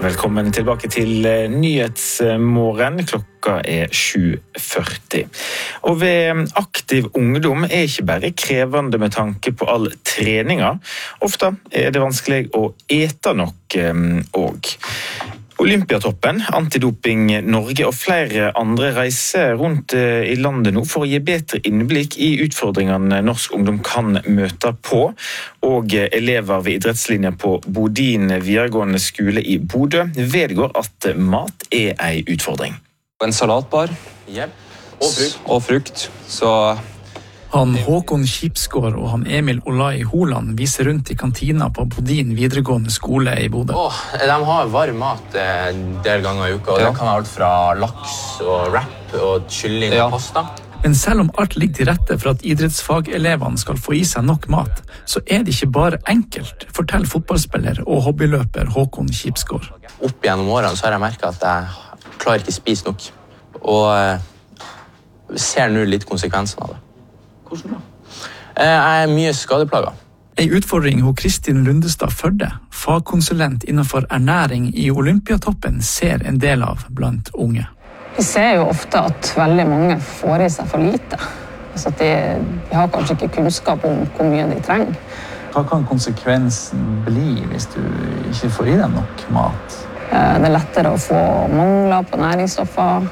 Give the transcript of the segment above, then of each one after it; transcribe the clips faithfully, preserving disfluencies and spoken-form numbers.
Velkommen tilbake til Nyhetsmorgen. Klokka er sju førti. Og ved aktiv ungdom er ikke bare krevende med tanke på all treninga. Ofte er det vanskelig å ete nok òg. Olympiatoppen, Antidoping Norge og flere andre reiser rundt i landet nå for å gi bedre innblikk i utfordringene norsk ungdom kan møte på. Og elever ved idrettslinja på Bodin videregående skole i Bodø vedgår at mat er en utfordring. En salatbar yep. og, frukt. og frukt, så... Han Håkon Kipsgård og han Emil Olai Holand viser rundt i kantina på Bodin videregående skole i Bodø. Oh, de har varm mat en del ganger i uka, og ja. Det kan være alt fra laks og wrap og kylling ja. og pasta. Men selv om alt ligger til rette for at idrettsfagelevene skal få i seg nok mat, så er det ikke bare enkelt, forteller fotballspiller og hobbyløper Håkon Kipsgård. Opp gjennom årene så har jeg merket at jeg klarer ikke spise nok, og jeg ser nå litt konsekvensen av det. Hvordan da? Jeg er mye skadeplaget. En utfordring hos Kristin Lundestad Førde, fagkonsulent innenfor ernæring i Olympiatoppen, ser en del av blant unge. Vi ser jo ofte at veldig mange får i seg for lite. Altså at de, de har kanskje ikke kunnskap om hvor mye de trenger. Hva kan konsekvensen bli hvis du ikke får i deg nok mat? Det er lettere å få mangler på næringsstoffer.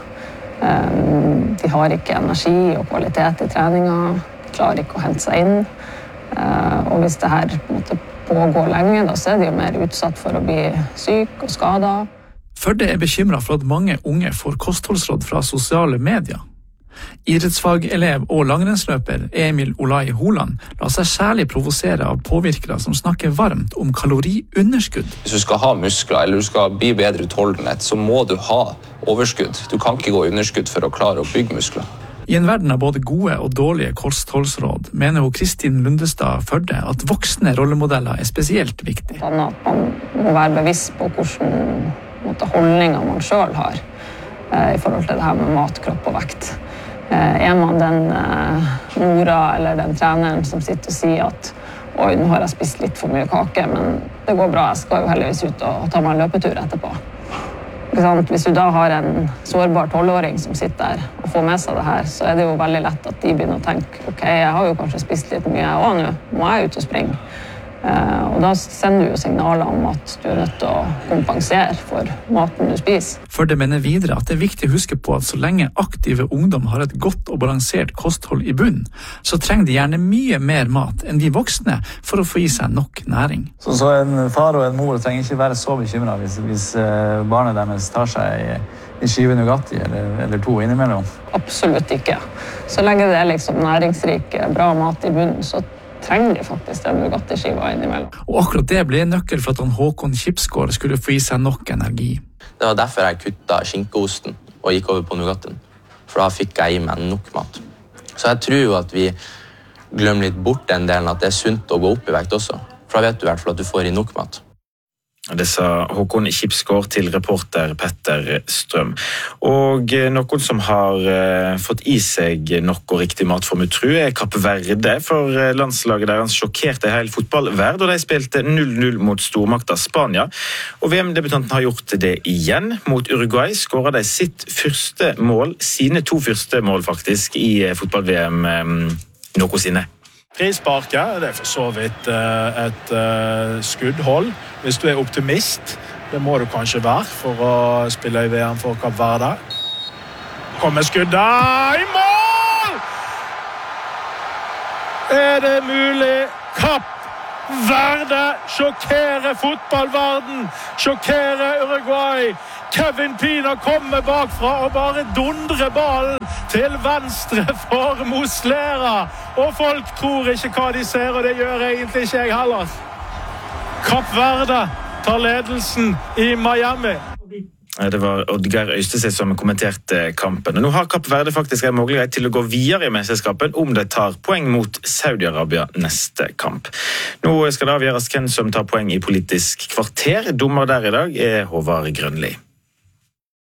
De har ikke energi og kvalitet i treninga, de klarer ikke å hente seg inn. Og hvis det her på en måte pågår lenge, da så er de jo mer utsatt for å bli syk og skadet. Førde er bekymret for at mange unge får kostholdsråd fra sosiale medier. Idrettsfagelev og langrennsløper Emil Olai Holand lar seg særlig provosere av påvirkere som snakker varmt om kaloriunderskudd. Hvis du skal ha muskler eller du skal bli bedre utholdenhet, så må du ha overskudd. Du kan ikke gå i underskudd for å klare å bygge muskler. I en verden av både gode og dårlige kostholdsråd mener hun Kristin Lundestad Førde at voksne rollemodeller er spesielt viktig. Sånn at man må være bevisst på hvordan måte, holdninger man selv har eh, i forhold til det her med mat, kropp og vekt. Er man den uh, mora eller den treneren som sitter og sier at oi, nå har jeg spist litt for mye kake, men det går bra, jeg skal jo heldigvis ut og ta meg en løpetur etterpå. Hvis du da har en sårbar tolvåring som sitter der og får med seg det her, så er det jo veldig lett at de begynner å tenke ok, jeg har jo kanskje spist litt mye, og nå må jeg ut og springe. Uh, og da sender du jo signaler om at du er nødt til å kompensere for maten du spiser. Førde mener videre at det er viktig å huske på at så lenge aktive ungdom har et godt og balansert kosthold i bunn, så trenger de gjerne mye mer mat enn de voksne for å få i seg nok næring. Så, så en far og en mor trenger ikke være så bekymret hvis, hvis barnet deres tar seg i, i skive Nugatti eller, eller to innimellom? Absolutt ikke. Så lenge det er liksom næringsrik, bra mat i bunnen, så trenger de faktisk den Nugatti-skiva innimellom. Og akkurat det ble en nøkkel for at han Håkon Kipsgård skulle få i seg nok energi. Det var derfor jeg kuttet skinkeosten og gikk over på Nugattien. For da fikk jeg i meg nok mat. Så jeg tror jo at vi glemmer litt bort den delen at det er sunt å gå opp i vekt også. For da vet du i hvert fall at du får i nok mat. Det sa Håkon Kipsgård til reporter Petter Strøm. Og noen som har uh, fått i seg nok og riktig matform utru er Kapp Verde, for landslaget deres sjokkerte hele fotballverd, og de spilte null null mot stormakta Spania. Og V M-debutanten har gjort det igjen. Mot Uruguay skåret de sitt første mål, sine to første mål faktisk, i fotball-V M um, noensinne. Frisparket, det er for så vidt et uh, skuddhold, hvis du er optimist. Det må du kanskje være for å spille i V M for Kapp Verde. Kommer skuddet i mål! Er det mulig? Kapp Verde sjokkerer fotballverden, sjokkerer Uruguay. Kevin Pina kommer bakfra og bare dundrer ballen til venstre for Muslera. Og folk tror ikke hva de ser, og det gjør egentlig ikke jeg heller. Kapp Verde tar ledelsen i Miami. Det var Oddgeir Øystese som kommenterte kampen. Og nå har Kapp Verde faktisk en mulighet til å gå videre i mesterskapen om de tar poeng mot Saudi-Arabia neste kamp. Nå skal det avgjøres hvem som tar poeng i Politisk kvarter. Dommer der i dag er Håvard Grønli.